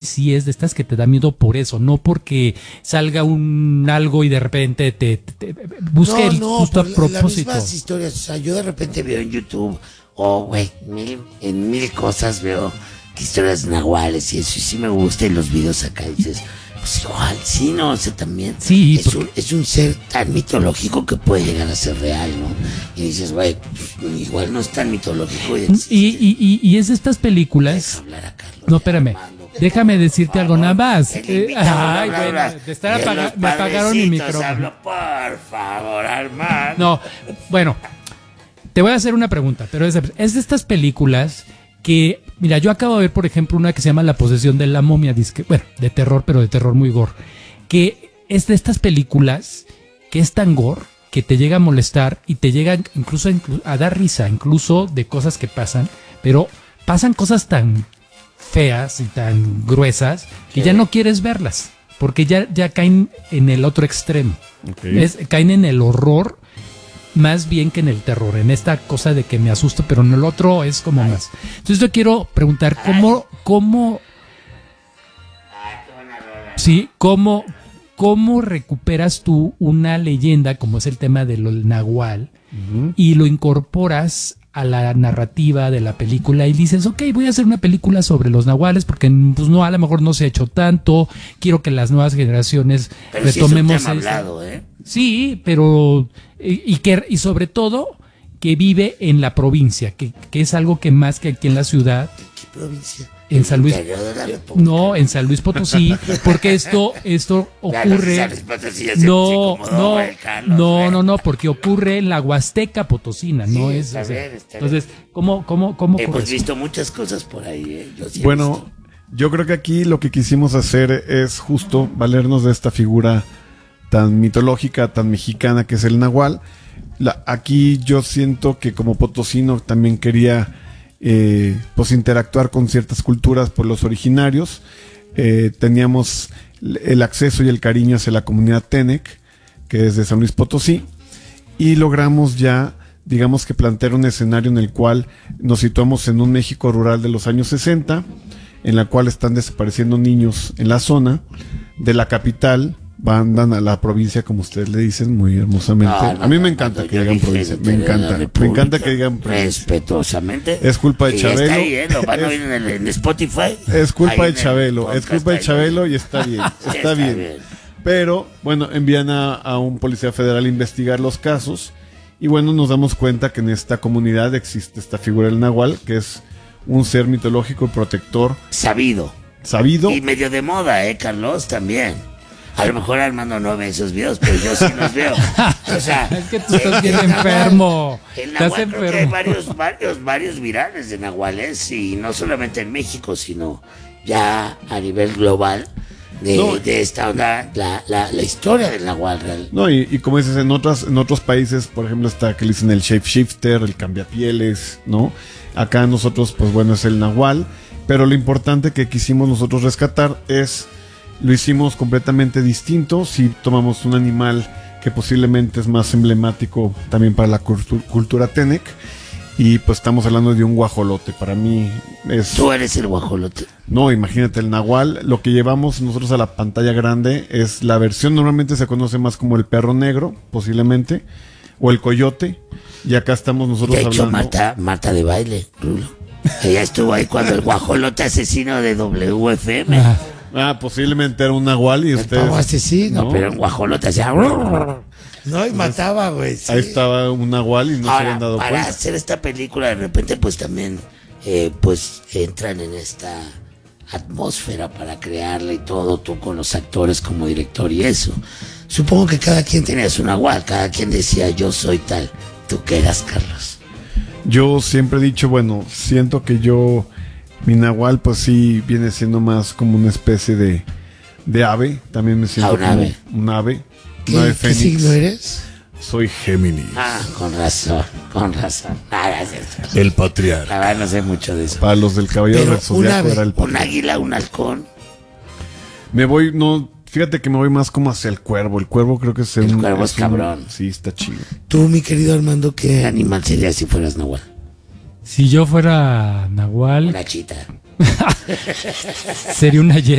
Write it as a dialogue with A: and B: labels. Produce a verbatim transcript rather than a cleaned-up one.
A: sí es de estas que te da miedo por eso, no porque salga un algo y de repente te, te, te busque
B: no,
A: el
B: no,
A: justo a
B: por
A: propósito.
B: Las mismas historias, o sea, yo de repente veo en YouTube, oh, güey, mil, en mil cosas veo que historias nahuales y eso, y sí me gusta, y los videos acá dices, pues igual, sí, no, o sea, también
A: sí,
B: es, porque... un, es un ser tan mitológico que puede llegar a ser real, ¿no? Y dices, güey, pues, igual no es tan mitológico. Y,
A: y, y, y, y es de estas películas. Hablar a Carlos, no, espérame, Armando, déjame decirte favor, algo nada más. Eh, ay, bueno, de estar apaga, me apagaron mi micrófono.
B: Hablo, por favor, Armando.
A: No, bueno, te voy a hacer una pregunta, pero es de, es de estas películas que, mira, yo acabo de ver, por ejemplo, una que se llama La posesión de la momia, disque, bueno, de terror, pero de terror muy gore, que es de estas películas que es tan gore que te llega a molestar y te llega incluso a, a dar risa, incluso de cosas que pasan, pero pasan cosas tan feas y tan gruesas que ya no quieres verlas, porque ya, ya caen en el otro extremo, okay. es, caen en el horror más bien que en el terror, en esta cosa de que me asusto, pero en el otro es como Ay. más. Entonces yo quiero preguntar, ¿cómo, cómo, sí, cómo, cómo recuperas tú una leyenda como es el tema del nahual uh-huh. y lo incorporas a la narrativa de la película y dices, ok, voy a hacer una película sobre los nahuales porque pues no, a lo mejor no se ha hecho tanto, quiero que las nuevas generaciones
B: pero
A: retomemos
B: sí es un tema hablado, ¿eh?
A: Sí, pero y, y que y sobre todo que vive en la provincia, que, que es algo que más que aquí en la ciudad.
B: ¿Qué provincia?
A: En San Luis, no, en San Luis Potosí, porque esto, esto ocurre, no, no, no, no, no, porque ocurre en la Huasteca Potosina, sí, no es, o sea, bien, entonces, bien. ¿cómo, cómo, cómo?
B: Hemos visto muchas cosas por ahí, ¿eh? Yo sí
C: bueno, yo creo que aquí lo que quisimos hacer es justo valernos de esta figura tan mitológica, tan mexicana que es el nahual. La, aquí yo siento que como potosino también quería Eh, pues interactuar con ciertas culturas por los originarios. Eh, teníamos el acceso y el cariño hacia la comunidad Tenec, que es de San Luis Potosí, y logramos ya, digamos que plantear un escenario en el cual nos situamos en un México rural de los años sesenta, en la cual están desapareciendo niños en la zona de la capital. Mandan a la provincia, como ustedes le dicen, muy hermosamente. No, no, a mí me encanta no, que digan provincia. Me encanta. Me encanta que digan provincia.
B: Respetuosamente.
C: Es culpa de Chabelo.
B: Está ahí, ¿eh? Lo van a oír en, en Spotify.
C: Es culpa de Chabelo. Es culpa de Chabelo y está bien. Está, está bien. bien. Pero, bueno, envían a, a un policía federal a investigar los casos. Y bueno, nos damos cuenta que en esta comunidad existe esta figura del nahual, que es un ser mitológico y protector.
B: Sabido.
C: Sabido.
B: Y medio de moda, ¿eh, Carlos? También. A lo mejor Armando no ve esos videos, pero yo sí los veo. O sea,
A: es que tú estás bien enfermo.
B: El Nahual, estás enfermo. Hay varios, varios, varios virales de nahuales, y no solamente en México, sino ya a nivel global de, no, de esta onda, la, la, la historia del nahual real.
C: No, y, y como dices, en otras, en otros países, por ejemplo, está que le dicen el shapeshifter, el cambiapieles, ¿no? Acá nosotros, pues bueno, es el nahual, pero lo importante que quisimos nosotros rescatar es... Lo hicimos completamente distinto. Si tomamos un animal que posiblemente es más emblemático también para la cultu- cultura Tenec, y pues estamos hablando de un guajolote. Para mí es...
B: ¿Tú eres el guajolote?
C: No, imagínate, el nahual, lo que llevamos nosotros a la pantalla grande es la versión, normalmente se conoce más como el perro negro, posiblemente, o el coyote, y acá estamos nosotros
B: de hecho,
C: hablando...
B: Marta, Marta de Baile, Rulo. Ella estuvo ahí cuando el guajolote asesino de W F M... Ah.
C: Ah, posiblemente era un nahual y ustedes...
B: Como asesino, ¿no? Pero un guajolote hacía... No, y mataba, güey. Sí.
C: Ahí estaba un nahual y no
B: Ahora,
C: se habían dado
B: para
C: cuenta.
B: Para hacer esta película, de repente, pues también, eh, pues entran en esta atmósfera para crearla y todo, tú con los actores como director y eso. Supongo que cada quien tenía su nahual, cada quien decía, yo soy tal. ¿Tú qué eras, Carlos?
C: Yo siempre he dicho, bueno, siento que yo... Mi nahual, pues sí, viene siendo más como una especie de, de ave. También me siento
B: ah, un
C: como
B: ave.
C: un ave.
B: ¿Qué,
C: un ave
B: ¿qué
C: fénix.
B: signo eres?
C: Soy Géminis.
B: Ah, con razón, con razón. Ah, gracias.
C: El patriarca.
B: La verdad no sé mucho de eso.
C: Para los del caballero del zodiaco era el
B: patriarca. Un águila, un halcón.
C: Me voy, no, fíjate que me voy más como hacia el cuervo. El cuervo creo que es
B: el
C: un...
B: cuervo es, es cabrón.
C: Un, sí, está chido.
B: Tú, mi querido Armando, ¿qué animal serías si fueras nahual?
A: Si yo fuera nahual...
B: Una chita.
A: Sería una